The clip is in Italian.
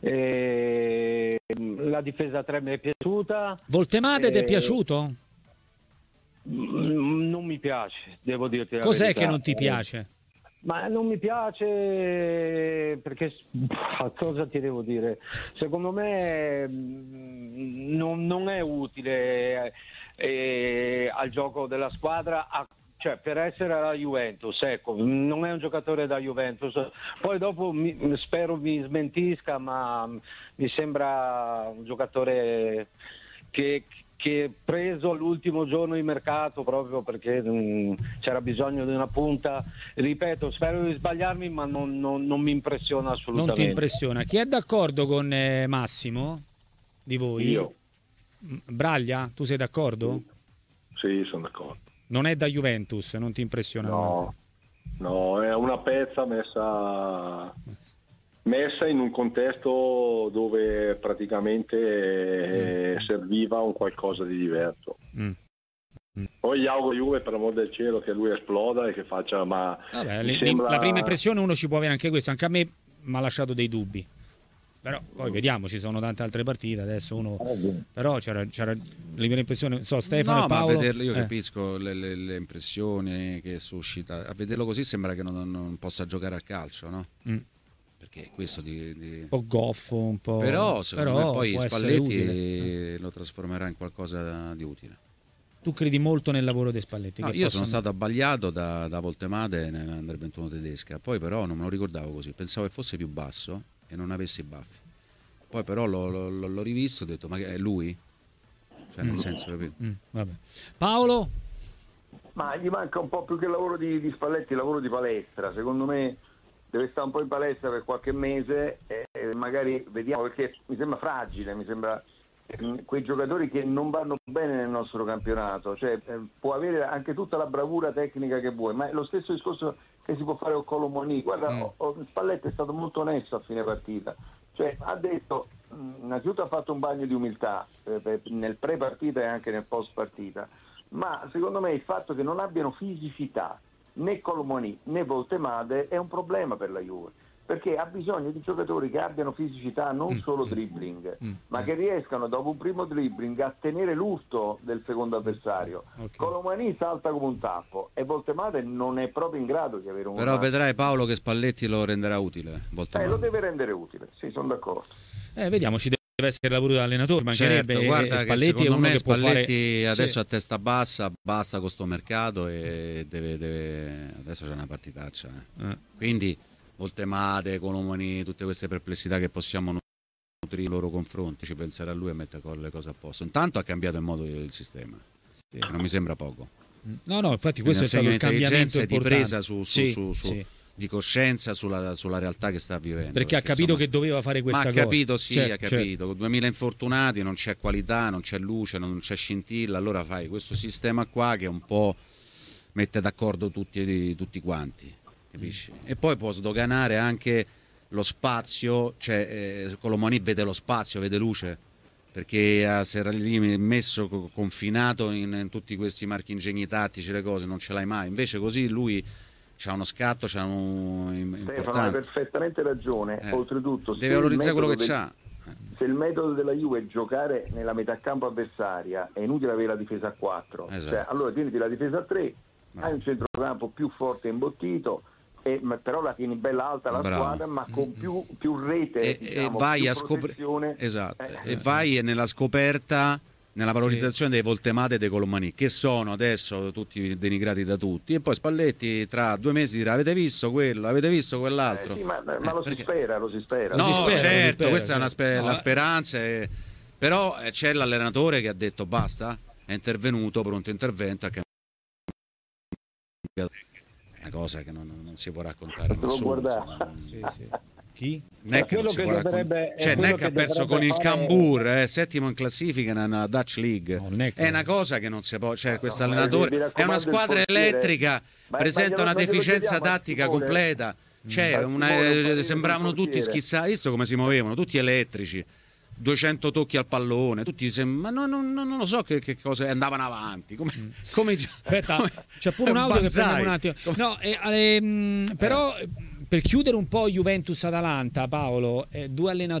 La difesa 3 mi è piaciuta. Voltemade ti è piaciuto? Non mi piace, devo dirti la Cos'è verità. che non ti piace? Ma non mi piace perché, cosa ti devo dire? Secondo me non è utile al gioco della squadra, cioè per essere alla Juventus, ecco, non è un giocatore da Juventus. Poi dopo spero mi smentisca, ma mi sembra un giocatore che preso all'ultimo giorno di mercato proprio perché c'era bisogno di una punta. Ripeto, spero di sbagliarmi, ma non mi impressiona assolutamente. Non ti impressiona. Chi è d'accordo con Massimo di voi? Io. Braglia, tu sei d'accordo? Sì, sono d'accordo. Non è da Juventus, non ti impressiona? No, è una pezza messa in un contesto dove praticamente serviva un qualcosa di diverso. Poi gli auguro Juve, per amor del cielo, che lui esploda e che faccia, ma la prima impressione uno ci può avere anche questo, anche a me mi ha lasciato dei dubbi, però poi vediamo, ci sono tante altre partite adesso uno, però c'era la prima impressione, non so, Stefano e Paolo. Ma a vederlo io capisco le impressioni che suscita, a vederlo così sembra che non possa giocare a calcio, no? Perché questo un po' goffo, un po'. Però secondo me poi Spalletti lo trasformerà in qualcosa di utile. Tu credi molto nel lavoro di Spalletti? No, io sono stato abbagliato da Voltemade nell'Under 21 tedesca, poi però non me lo ricordavo così, pensavo che fosse più basso e non avesse i baffi. Poi però l'ho rivisto e ho detto, ma è lui? Cioè nel senso, capito? Vabbè. Paolo? Ma gli manca un po' più che il lavoro di Spalletti, il lavoro di palestra. Secondo me deve stare un po' in palestra per qualche mese e magari vediamo, perché mi sembra fragile, mi sembra quei giocatori che non vanno bene nel nostro campionato, cioè può avere anche tutta la bravura tecnica che vuoi, ma è lo stesso discorso che si può fare con Colomoni. Guarda, Spalletti è stato molto onesto a fine partita, cioè ha detto, innanzitutto ha fatto un bagno di umiltà nel pre-partita e anche nel post-partita, ma secondo me il fatto che non abbiano fisicità né Colomoni né Voltemade è un problema per la Juve, perché ha bisogno di giocatori che abbiano fisicità, non solo dribbling, ma che riescano dopo un primo dribbling a tenere l'urto del secondo avversario. Colomani salta come un tappo e Voltemade non è proprio in grado di avere un... Però vedrai Paolo che Spalletti lo renderà utile. Lo deve rendere utile, sì, sono d'accordo. Vediamo, ci deve essere il lavoro dell'allenatore, mancherebbe. Certo, guarda Spalletti che secondo è uno me che Spalletti può fare... adesso a testa bassa, basta con sto mercato e deve adesso c'è una partitaccia. Quindi Voltemade, Colomani, tutte queste perplessità che possiamo nutrire nei loro confronti, ci penserà lui a mettere le cose a posto. Intanto ha cambiato il modo del sistema, non mi sembra poco. No, infatti questo è stato il cambiamento importante. Di presa di coscienza sulla realtà che sta vivendo. Perché ha capito che doveva fare questa cosa. Ha capito, sì, certo, ha capito. Con 2000 infortunati non c'è qualità, non c'è luce, non c'è scintilla, allora fai questo sistema qua che un po' mette d'accordo tutti quanti. Capisci? E poi può sdoganare anche lo spazio, cioè Colomani vede lo spazio, vede luce, perché se era lì messo confinato in tutti questi marchingegni tattici, le cose non ce l'hai mai, invece così lui c'ha uno scatto, c'ha un importante. Stefano, hai perfettamente ragione. Oltretutto deve valorizzare quello che c'ha. Se il metodo della Juve è giocare nella metà campo avversaria, è inutile avere la difesa a 4, cioè, allora tieniti la difesa a 3, hai un centrocampo più forte e imbottito, però la tieni bella alta la squadra, ma con più rete, diciamo, e vai più a scoprire, e vai nella scoperta, nella valorizzazione dei Voltemade e dei Colomani, che sono adesso tutti denigrati da tutti, e poi Spalletti tra 2 mesi dirà: avete visto quello, avete visto quell'altro? Sì, ma lo si spera. No, lo si spera, certo, questa certo. è la speranza, però c'è l'allenatore che ha detto basta, è intervenuto, pronto intervento, ha cambiato una cosa che non si può raccontare a nessuno. Chi? Non è che non si può raccontare, cioè non è che ha perso con il Cambur, settimo in classifica nella Dutch League, è una cosa che non si può, cioè questo allenatore è una squadra elettrica, presenta una deficienza tattica completa, cioè sembravano tutti schizzati, visto come si muovevano, tutti elettrici, 200 tocchi al pallone, tutti ma non lo so che cose andavano avanti, come aspetta, c'è pure un audio che prendiamo un attimo. No, però per chiudere un po' Juventus-Atalanta, Paolo, 2 allenatori